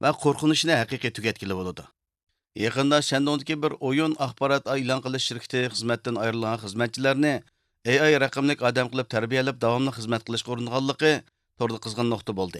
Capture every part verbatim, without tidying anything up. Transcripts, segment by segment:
va qo'rqinchni haqiqiy tugatgili bo'ladi. Yaqında Shandongdagi bir o'yin axborot e'lon qilish shirkati xizmatdan ayrilgan xizmatchilarni A I raqamli odam qilib tarbiyalab davomli xizmat qilishga uringanligi torda qizg'in nuqta bo'ldi.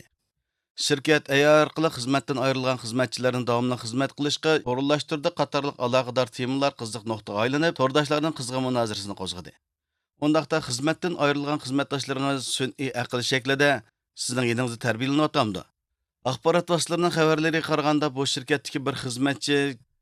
Şirket A I orqali xizmatdan ayrilgan xizmatchilarni davomli xizmat qilishga o'rinlashtirdi qatorliq aloqador temalar qiziq nuqtaga aylanib, tordashlarning qizg'in munozarasini qo'zg'adi. Undaqda xizmatdan ayrilgan xizmatdoshlaringiz sun'iy aql shaklida sizning yoningizda tarbiyalanyapti. Axborot vositalarining xabarlariga qaraganda bu shirkatdagi bir xizmatchi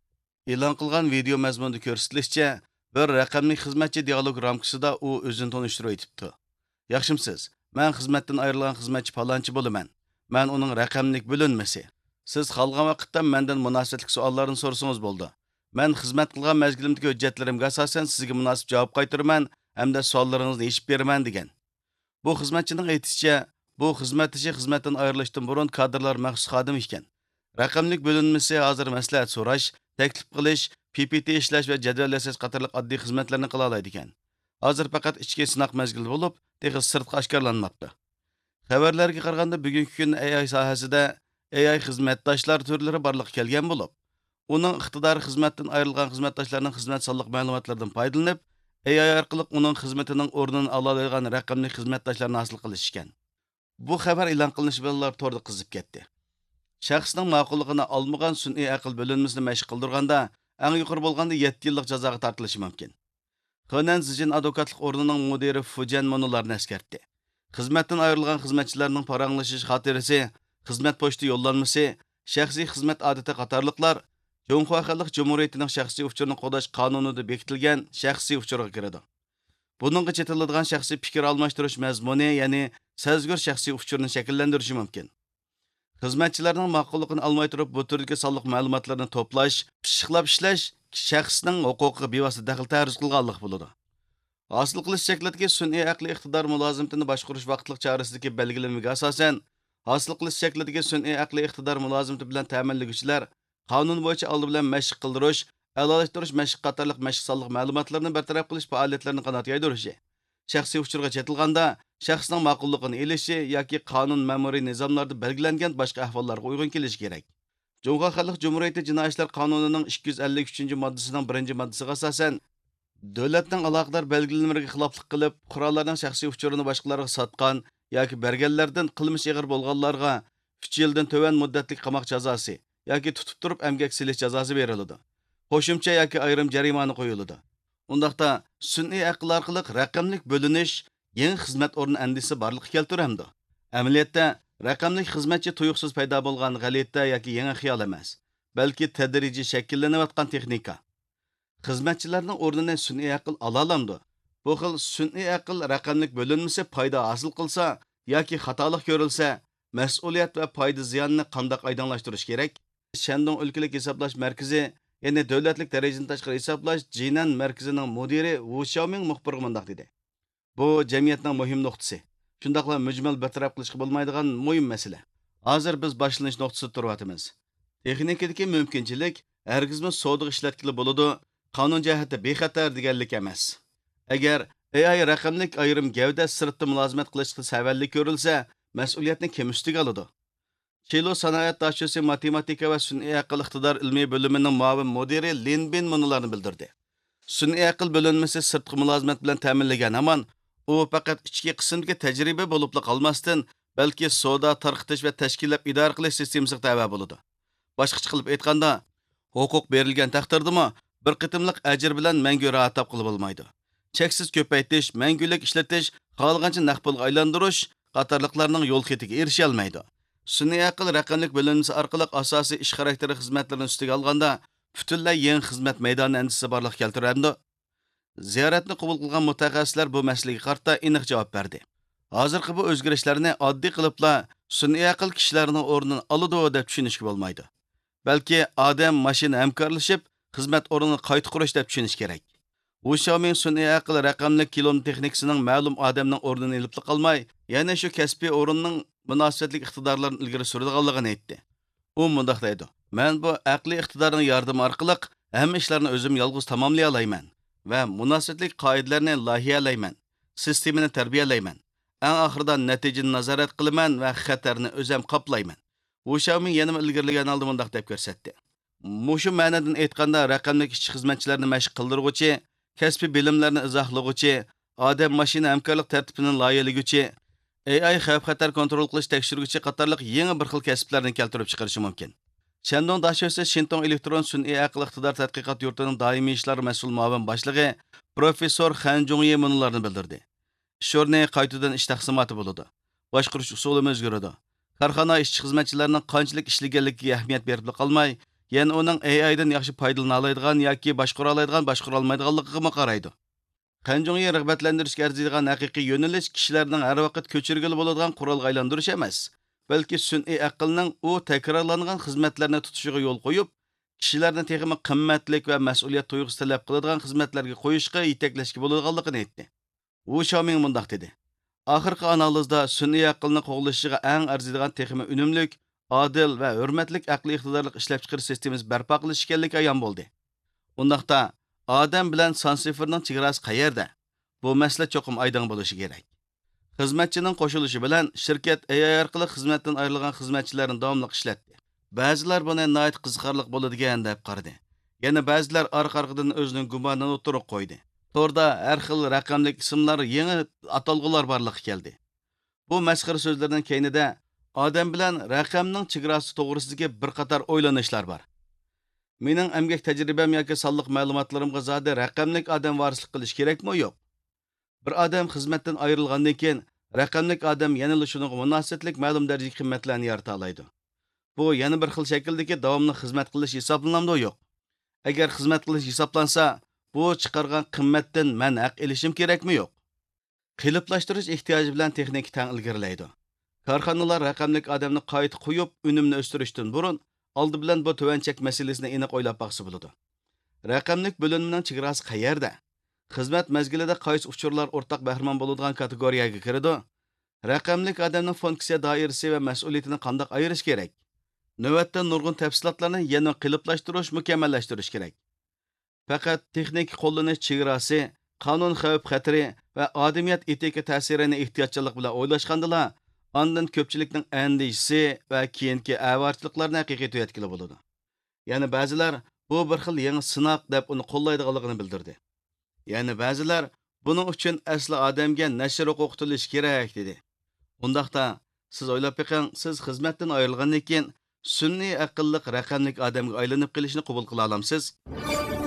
e'lon qilgan video mazmunida ko'rsatilishicha, bir raqamli xizmatchi dialog ramkasida u o'zini tanishtirib aytibdi. Yaxshimsiz, men xizmatdan ayrilgan xizmatchi palonchi bo'laman. Men uning raqamlik bo'linmasi. Siz qolgan vaqtda mendan munosabatli savollarni so'rasangiz bo'ldi. Men xizmat qilgan mezgilimdagi hujjatlarimga asosan sizga munosib javob qaytaraman hamda savollaringizni yechib beraman degan. Bu xizmatchining aytishicha, bu xizmatchi xizmatdan ayrilishdan burun kadrlar maxsus xodimi ekan. Raqamlik bo'linmasi hozir maslahat so'rash, taklif qilish, P P T ishlash va jadval yasash qatorliq oddiy xizmatlarni qila oladi ekan. Hozir faqat ichki sinoq mezgili bo'lib, texnik sirtqa oshkorlanmoqda. Xabarlarga qaraganda bugungi kun A I sohasida A I xizmatdoshlar turlari borliqqa kelgan bo'lib, uning iqtidori xizmatdan ayrilgan xizmatdoshlarning xizmat sonliq ma'lumotlaridan foydalanib, A I orqali uning xizmatining o'rnini oladigan raqamli xizmatdoshlarni hosil qilish ekan. Bu xabar e'lon qilinishi bilan torda qizib ketdi. Shaxsning ma'qulligini olmagan sun'iy aql bo'linmasini mashq qildirganda, eng yuqori bo'lganda yetti yillik jazoga tortilishi mumkin. Henan Zijin advokatlik o'rnining mudiri Fujian Monularni eskartdi. Xizmatdan ayrilgan xizmatchilarning paranglashish xotirasi, xizmat pochta yo'llanmasi, shaxsiy xizmat odati qatorliqlar Jonghua Xalq Jumhuriyatining shaxsiy uchurini qo'llash qonunida bekitilgan shaxsiy uchurga kiradi. Buningga chetiladigan shaxsiy fikr almashtirish mazmuni, ya'ni sezgur shaxsiy uchurni shakllantirishi mumkin. Xizmatchilarning ma'qulligini olmay turib bu turdagi sonliq ma'lumotlarni to'plash, pishiqlab ishlash shaxsning huquqiga bevosita daxl ta'ruz qilganlik bo'ladi. Hosil qilish shaklidagi sun'iy aqliy iqtidor mulozimatini boshqarish vaqtliq chorasidagi belgilanmaga asosan, hosil qilish shaklidagi sun'iy aqliy iqtidor mulozimati bilan ta'minlovchilar qonun bo'yicha oldi bilan mashq qildirish, aloqalash mashq qatorliq mashq sonliq ma'lumotlarni bartaraf qilish faoliyatlarini qanot yaydirishi, shaxsiy uchurga chetilganda shaxsning ma'qulligini elishi yoki qonun ma'muriy nizomlarda belgilangan boshqa ahvollarga uyg'un kelishi kerak. Jonghua Xalq Jumhuriyati Jinoiy ishlar qonunining ikki yuz ellik uchinchi moddasining birinchi moddasiga asosan davlatning aloqador belgilanmalariga xiloflik qilib, qurollarning shaxsiy uchurini boshqalarga sotgan yoki berganlardan qilmish ig'ir bo'lganlarga uch yildan to'van muddatli qamoq jazosi yoki tutib turib emgak silish jazosi beriladi. Qo'shimcha yoki ayrim jarimani qo'yiladi. Undaqda sun'iy aql orqali raqamlik bo'linish yangi xizmat o'rni andisi borliqqa keltiramdi. Amaliyotda raqamlik xizmatchi tuyuqsiz paydo bo'lgan g'alati yoki yangi xiyol emas, balki tadrijiy shakllanayotgan texnika. Xizmatchilarning o'rnini sun'iy aql ola oladi. Bu xil sun'iy aql raqamlik bo'linmasi foyda hosil qilsa yoki xatolik ko'rilsa, mas'uliyat va foyda ziyonni qanday oydinlashtirish kerak? Shandong o'lkalik hisoblash markazi, ya'ni davlatlik darajadan tashqari hisoblash Jinan markazining mudiri Wu Xiaoming muxbirga mundaq dedi. Bu jamiyatning muhim nuqtasi. Shundaqla mujmal bartaraf qilishga bo'lmaydigan muhim masala. Hozir biz boshlanish nuqtasida turyapmiz. Texnikadagi mumkinchilik hargizmi savdo ishlatkili bo'ladi, qonun jihati bexatar deganlik emas. Agar A I raqamlik ayrim gavda sirtda mulozimat qilishga savalli ko'rilsa, mas'uliyatni kim ustiga oladi? Chilo sanoat dashasi matematika va sun'iy aql iqtidor ilmiy bo'limining muavin mudiri Lin Bin munolarni bildirdi. Sun'iy aql bo'linmasi sirtqi mulozimat bilan ta'minlangan hamon u faqat ichki qismdagi tajriba bo'lib qolmasdan, balki savdo tarqitish va tashkillab idora qilish sistemasiga tava bo'ladi. Boshqacha qilib aytganda, huquq berilgan taqdirdami bir qitimliq ajr bilan mangu rohat topqilib bo'lmaydi. Cheksiz ko'paytirish, mangulik ishlatish, xohlagancha naqd pulga aylantirish qatorliqlarning yo'l xetiga erisha olmaydi. Sun'iy aql raqamlik bo'linmasi orqali asosiy ish xarakteri xizmatlarini ustiga olganda butunlay yangi xizmat maydoni andisi borliq keltiradi. Ziyoratni qabul qilgan mutaxassislar bu masalaga qarta aniq javob berdi. Hozirgi bu o'zgarishlarni oddiy qilibla sun'iy aql kishilarning o'rnini oladi deb tushunishga bo'lmaydi. Balki odam mashina hamkorlashib xizmat o'rnini qayta qurish deb tushunish kerak. Wu Xiaoming sun'iy aql raqamli kilom texnikasining ma'lum odamning o'rnini olib qolmay, yana shu kasbiy o'rinning munosabatli iqtidorlarini ilgari suradiganligini aytdi. U mundaq deydi: "Men bu aqliy iqtidorning yordami orqali hamma ishlarni o'zim yolg'iz tamomlay olayman va munosabatli qoidalarni loyihalayman, sistemani tarbiyalayman. Eng oxirida natijani nazorat qilaman va xatarni o'zim qoplayman. Bu Xiaomi yana ilgirlagan holda mundaq deb ko'rsatdi. Mushu ma'nodan aytganda raqamlik ishchi xizmatchilarni mashq qildiruvchi, kasbiy bilimlarni izohlovchi, odam mashina hamkorlik tartibini loyihalaguvchi, A I xavf-xatar kontrol qilish tekshiruvchi qatorliq yangi bir xil kasblarni keltirib chiqarishi mumkin. Shandong Dashyosi Shintong elektron sun'iy aql iqtidor tadqiqot yurtining doimiy ishlar mas'ul muavin boshlig'i professor Han Jongye munolarni bildirdi. Ish o'rni qaytadan ish taqsimoti bo'ladi. Boshqarish usuli o'zgaradi. Korxona ishchi xizmatchilarining qanchalik ishlaganligiga ahamiyat berib qolmay, yana uning A I dan yaxshi foydalana oladigan yoki boshqara oladigan, boshqara olmaydiganligiga qaraydi. Qanjongni rag'batlantirishga arziydigan haqiqiy yo'nalish kishilarning har vaqt ko'chirgili bo'ladigan qurolga aylantirish emas, balki sun'iy aqlning u takrorlangan xizmatlarni tutishiga yo'l qo'yib, kishilarni texnik qimmatlik va mas'uliyat tuyg'usi talab qiladigan xizmatlarga qo'yishga yetaklashga bo'ladiganligini aytdi. U Xiaomi mundaq dedi. Oxirgi analizda sun'iy aqlni qo'g'lishiga eng arziydigan texnik unumlik, adil va hurmatlik aqliy iqtidorli ishlab chiqarish sistemasi barpo qilish ekanligi ayon bo'ldi. Undaqda odam bilan son sifirning chegarasi qayerda? Bu masala cho'qim oydin bo'lishi kerak. Xizmatchining qo'shilishi bilan shirkat A I orqali xizmatdan ayrilgan xizmatchilarni davomli ishlatdi. Ba'zilar buni nihoyat qiziqarli bo'ladigan deb qaradi. Yana ba'zilar orqa-orqadan o'zining gumonini o'tirib qo'ydi. To'rda har xil raqamli ismlar, yangi atalg'ular borligi keldi. Bu masxara so'zlardan keyinida odam bilan raqamning chegarasi to'g'risidagi bir qator o'ylanishlar bor. Mening emgak tajribam yoki sonliq ma'lumotlarimga zodi raqamlik odam varislik qilish kerakmi yo'q? Bir odam xizmatdan ayrilgandan keyin raqamlik odam yana shunga munosabatlik ma'lum darajadagi qimmatlarni yarata oladi. Bu yana bir xil shakldagi davomli xizmat qilish hisoblanamdi yo'q? Agar xizmat qilish hisoblansa, bu chiqargan qimmatdan men haq elishim kerakmi yo'q? Qiliblashtirish ehtiyoji bilan texnik tang ilgarilaydi. Korxonalar raqamlik odamni qayta qo'yib, unumni o'stirishdan burun oldi bilan bu tuvanchak masalasini aniq o'ylab baqsa bo'ladi. Raqamlik bo'linmaning chegarasi qayerda? Xizmat mezgilida qaysi uchurlar o'rtaq bahramon bo'ladigan kategoriyaga kiradi? Raqamlik odamning funksiya doirasi va mas'uliyatini qanday ayirish kerak? Navbatda nurg'un tafsilotlarni yana qiliblashtirish, mukammallashtirish kerak. Faqat texnik qo'llanish chegarasi, qonun xavf-xatari va odamiyat etika ta'sirini ehtiyotchilik bilan o'ylashgandala, ondan ko'pchilikning andishisi va keyingi avarchiliklarni haqiqiy tuyatkili bo'ladi. Ya'ni ba'zilar bu bir xil yangi sinoq deb uni qo'llaydiganligini bildirdi. Ya'ni ba'zilar buning uchun asli odamga nashr o'qitilish kerak dedi. Undaqda siz o'ylab beqing, siz xizmatdan ayrilgandan keyin sun'iy aqlliq raqamlik odamga aylanib qilishni qabul qila olamsiz?